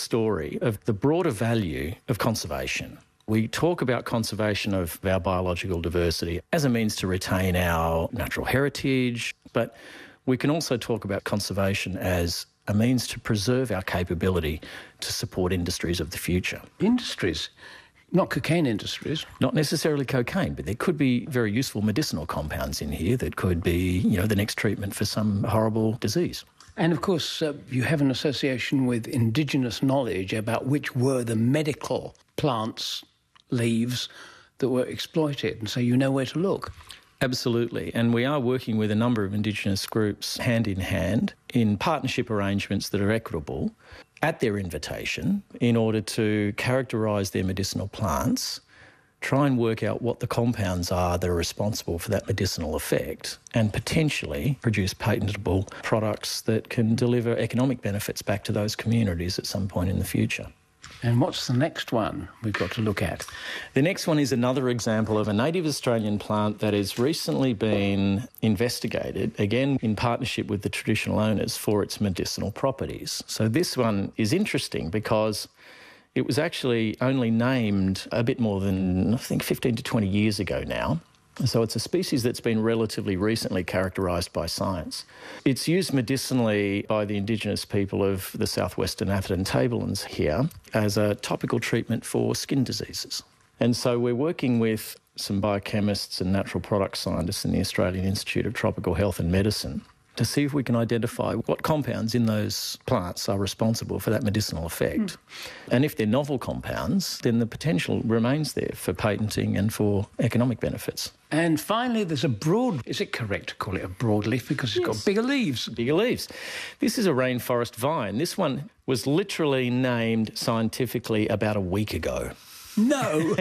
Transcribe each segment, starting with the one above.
story of the broader value of conservation. We talk about conservation of our biological diversity as a means to retain our natural heritage, but we can also talk about conservation as a means to preserve our capability to support industries of the future. Industries? Not cocaine industries? Not necessarily cocaine, but there could be very useful medicinal compounds in here that could be, the next treatment for some horrible disease. And of course, you have an association with indigenous knowledge about which were the medical plants, leaves that were exploited, and so you know where to look. Absolutely, and we are working with a number of Indigenous groups hand in hand in partnership arrangements that are equitable at their invitation in order to characterise their medicinal plants, try and work out what the compounds are that are responsible for that medicinal effect, and potentially produce patentable products that can deliver economic benefits back to those communities at some point in the future. And what's the next one we've got to look at? The next one is another example of a native Australian plant that has recently been investigated, again in partnership with the traditional owners, for its medicinal properties. So this one is interesting because it was actually only named a bit more than, I think, 15 to 20 years ago now. So it's a species that's been relatively recently characterised by science. It's used medicinally by the Indigenous people of the southwestern Atherton Tablelands here as a topical treatment for skin diseases. And so we're working with some biochemists and natural product scientists in the Australian Institute of Tropical Health and Medicine to see if we can identify what compounds in those plants are responsible for that medicinal effect. And if they're novel compounds, then the potential remains there for patenting and for economic benefits. And finally, there's is it correct to call it a broadleaf because it's got bigger leaves? Bigger leaves. This is a rainforest vine. This one was literally named scientifically about a week ago. No!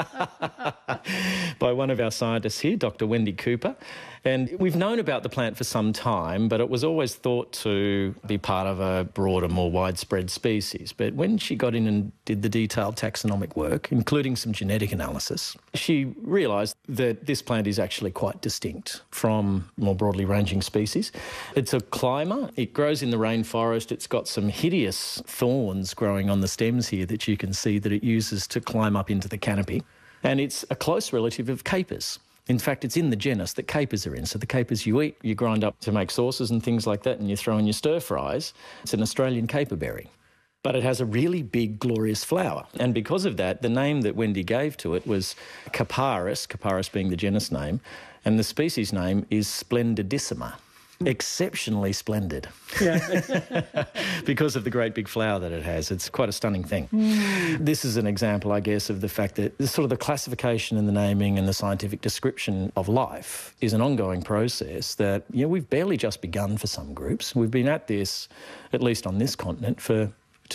By one of our scientists here, Dr. Wendy Cooper. And we've known about the plant for some time, but it was always thought to be part of a broader, more widespread species. But when she got in and did the detailed taxonomic work, including some genetic analysis, she realised that this plant is actually quite distinct from more broadly ranging species. It's a climber. It grows in the rainforest. It's got some hideous thorns growing on the stems here that you can see that it uses to climb up into the canopy. And it's a close relative of capers. In fact, it's in the genus that capers are in. So the capers you eat, you grind up to make sauces and things like that, and you throw in your stir-fries. It's an Australian caperberry. But it has a really big, glorious flower. And because of that, the name that Wendy gave to it was Capparis being the genus name, and the species name is Splendidissima. Exceptionally splendid. Yeah. Because of the great big flower that it has. It's quite a stunning thing. This is an example, I guess, of the fact that the classification and the naming and the scientific description of life is an ongoing process that, we've barely just begun for some groups. We've been at this, at least on this continent, for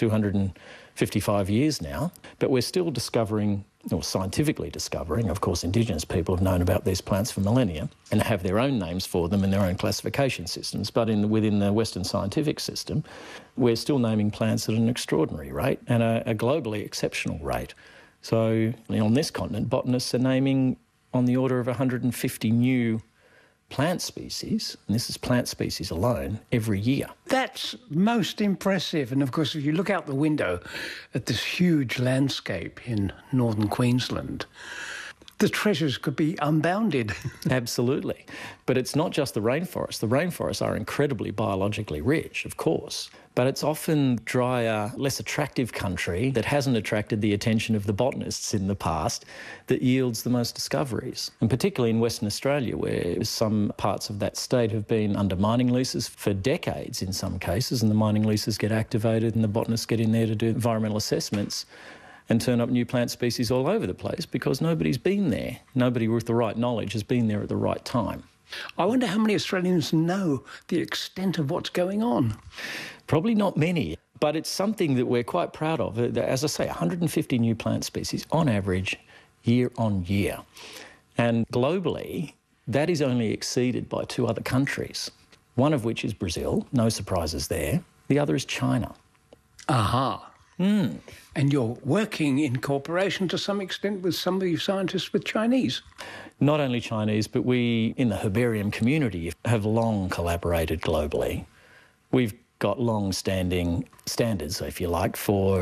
255 years now, but we're still discovering, or scientifically discovering, of course Indigenous people have known about these plants for millennia and have their own names for them and their own classification systems, but within the Western scientific system, we're still naming plants at an extraordinary rate and a globally exceptional rate. So on this continent, botanists are naming on the order of 150 new plant species, and this is plant species alone, every year. That's most impressive. And of course, if you look out the window at this huge landscape in northern Queensland, the treasures could be unbounded. Absolutely. But it's not just the rainforest. The rainforests are incredibly biologically rich, of course, but it's often drier, less attractive country that hasn't attracted the attention of the botanists in the past that yields the most discoveries. And particularly in Western Australia, where some parts of that state have been under mining leases for decades in some cases, and the mining leases get activated and the botanists get in there to do environmental assessments and turn up new plant species all over the place because nobody's been there. Nobody with the right knowledge has been there at the right time. I wonder how many Australians know the extent of what's going on. Probably not many, but it's something that we're quite proud of. As I say, 150 new plant species on average, year on year. And globally, that is only exceeded by two other countries, one of which is Brazil, no surprises there. The other is China. Aha. And you're working in cooperation to some extent with some of you scientists with Chinese? Not only Chinese, but we in the herbarium community have long collaborated globally. We've got long-standing standards, if you like, for